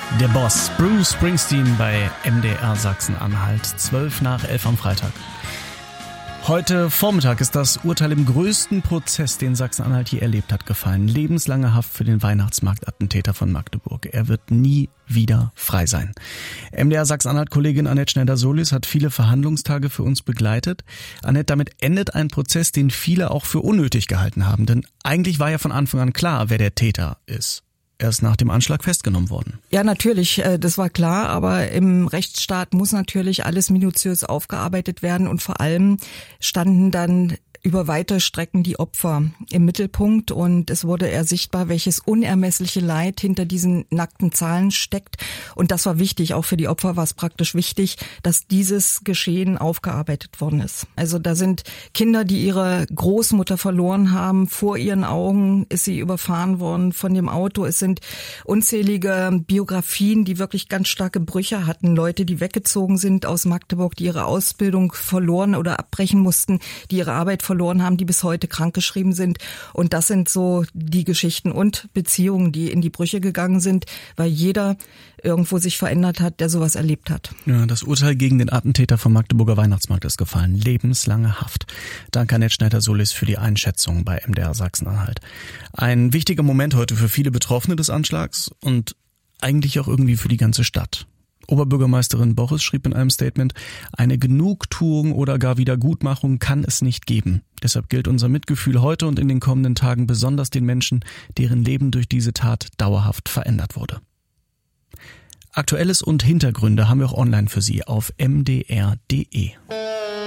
Der Boss, Bruce Springsteen bei MDR Sachsen-Anhalt, 11:12 am Freitag. Heute Vormittag ist das Urteil im größten Prozess, den Sachsen-Anhalt je erlebt hat, gefallen. Lebenslange Haft für den Weihnachtsmarktattentäter von Magdeburg. Er wird nie wieder frei sein. MDR Sachsen-Anhalt-Kollegin Annette Schneider-Solis hat viele Verhandlungstage für uns begleitet. Annette, damit endet ein Prozess, den viele auch für unnötig gehalten haben. Denn eigentlich war ja von Anfang an klar, wer der Täter ist. Er ist nach dem Anschlag festgenommen worden. Ja, natürlich, das war klar, aber im Rechtsstaat muss natürlich alles minutiös aufgearbeitet werden und vor allem standen dann über weite Strecken die Opfer im Mittelpunkt und es wurde eher sichtbar, welches unermessliche Leid hinter diesen nackten Zahlen steckt. Und das war wichtig, auch für die Opfer war es praktisch wichtig, dass dieses Geschehen aufgearbeitet worden ist. Also da sind Kinder, die ihre Großmutter verloren haben, vor ihren Augen ist sie überfahren worden von dem Auto. Es sind unzählige Biografien, die wirklich ganz starke Brüche hatten. Leute, die weggezogen sind aus Magdeburg, die ihre Ausbildung verloren oder abbrechen mussten, die ihre Arbeit verloren haben, die bis heute krankgeschrieben sind. Und das sind so die Geschichten und Beziehungen, die in die Brüche gegangen sind, weil jeder irgendwo sich verändert hat, der sowas erlebt hat. Ja, das Urteil gegen den Attentäter vom Magdeburger Weihnachtsmarkt ist gefallen. Lebenslange Haft. Danke Annette Schneider-Solis für die Einschätzung bei MDR Sachsen-Anhalt. Ein wichtiger Moment heute für viele Betroffene des Anschlags und eigentlich auch irgendwie für die ganze Stadt. Oberbürgermeisterin Boris schrieb in einem Statement, eine Genugtuung oder gar Wiedergutmachung kann es nicht geben. Deshalb gilt unser Mitgefühl heute und in den kommenden Tagen besonders den Menschen, deren Leben durch diese Tat dauerhaft verändert wurde. Aktuelles und Hintergründe haben wir auch online für Sie auf mdr.de.